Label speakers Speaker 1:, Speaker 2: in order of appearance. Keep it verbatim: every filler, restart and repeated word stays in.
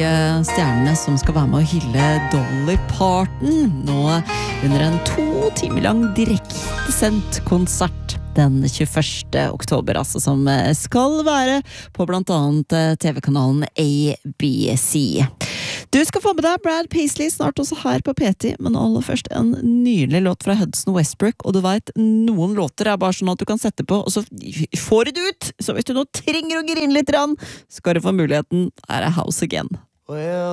Speaker 1: eh, stjernene som skal være med å hylle Dolly Parton nå under en to timer lang direktesendt konsert den tjueførste oktober, altså, som eh, skal være på blant annet eh, T V-kanalen A B C. Du skal få med deg Brad Paisley snart også her på P T, men aller først en nydelig låt fra Hudson Westbrook, og du vet, noen låter er bare sånn at du kan sette på, og så får du det ut! Så hvis du nå trenger å grine litt, skal du få muligheten. Her er House Again.
Speaker 2: Well